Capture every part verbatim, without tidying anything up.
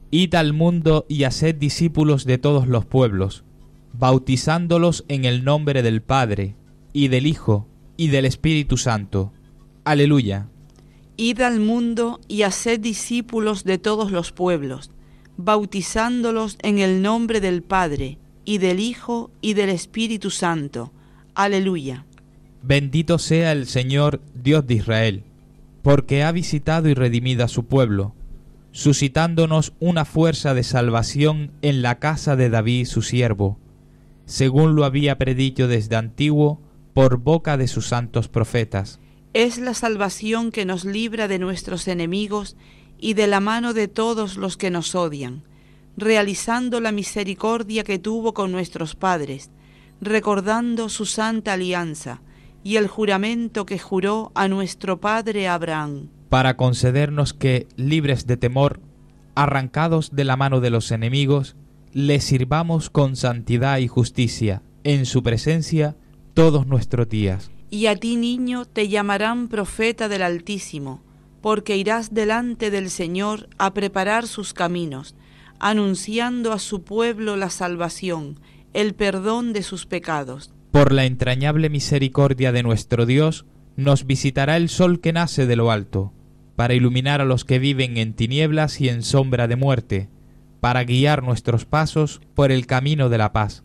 Id al mundo y haced discípulos de todos los pueblos, bautizándolos en el nombre del Padre, y del Hijo, y del Espíritu Santo. Aleluya. Id al mundo y haced discípulos de todos los pueblos, bautizándolos en el nombre del Padre, y del Hijo, y del Espíritu Santo. Aleluya. Bendito sea el Señor, Dios de Israel, porque ha visitado y redimido a su pueblo, suscitándonos una fuerza de salvación en la casa de David su siervo, según lo había predicho desde antiguo por boca de sus santos profetas. Es la salvación que nos libra de nuestros enemigos y de la mano de todos los que nos odian, realizando la misericordia que tuvo con nuestros padres, recordando su santa alianza y el juramento que juró a nuestro padre Abraham, para concedernos que, libres de temor, arrancados de la mano de los enemigos, le sirvamos con santidad y justicia en su presencia todos nuestros días. Y a ti, niño, te llamarán profeta del Altísimo, porque irás delante del Señor a preparar sus caminos, anunciando a su pueblo la salvación, el perdón de sus pecados. Por la entrañable misericordia de nuestro Dios, nos visitará el sol que nace de lo alto, para iluminar a los que viven en tinieblas y en sombra de muerte, para guiar nuestros pasos por el camino de la paz.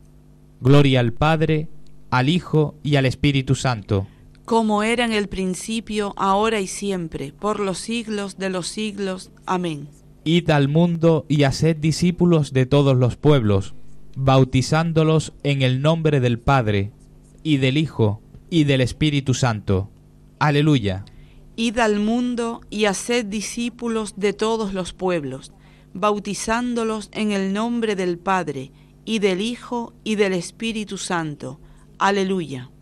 Gloria al Padre, al Hijo y al Espíritu Santo, como era en el principio, ahora y siempre, por los siglos de los siglos. Amén. Id al mundo y haced discípulos de todos los pueblos, bautizándolos en el nombre del Padre, y del Hijo, y del Espíritu Santo. Aleluya. Id al mundo y haced discípulos de todos los pueblos, bautizándolos en el nombre del Padre, y del Hijo, y del Espíritu Santo. Aleluya.